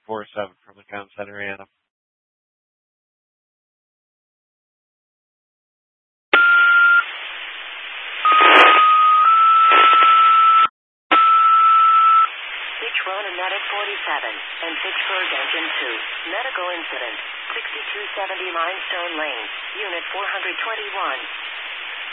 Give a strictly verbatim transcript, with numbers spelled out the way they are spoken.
four seven from the Comm Center, Anna. Rona Medic forty-seven and Pittsburgh Engine two. Medical incident. sixty-two seventy Limestone Lane. Unit four twenty-one.